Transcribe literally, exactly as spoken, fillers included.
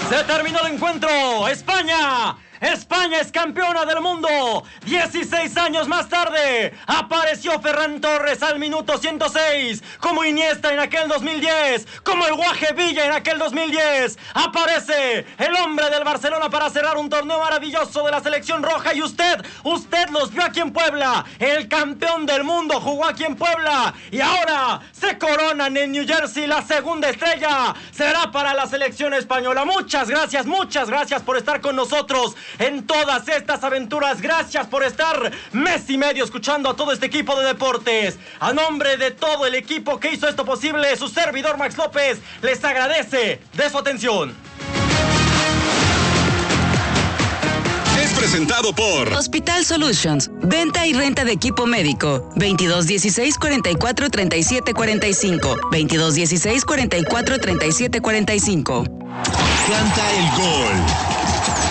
Se terminó el encuentro. España. España es campeona del mundo. dieciséis años más tarde apareció Ferran Torres al minuto ciento seis. Como Iniesta en aquel dos mil diez. Como el Guaje Villa en aquel dos mil diez. Aparece el hombre del Barcelona para cerrar un torneo maravilloso de la selección roja. Y usted, usted los vio aquí en Puebla. El campeón del mundo jugó aquí en Puebla. Y ahora se coronan en New Jersey. La segunda estrella será para la selección española. Muchas gracias, muchas gracias por estar con nosotros en todas estas aventuras. Gracias por estar mes y medio escuchando a todo este equipo de deportes. A nombre de todo el equipo que hizo esto posible, su servidor Max López les agradece de su atención. Es presentado por Hospital Solutions, venta y renta de equipo médico. veintidós dieciséis cuarenta y cuatro treinta y siete cuarenta y cinco. veintidós dieciséis cuarenta y cuatro treinta y siete cuarenta y cinco. Canta el gol.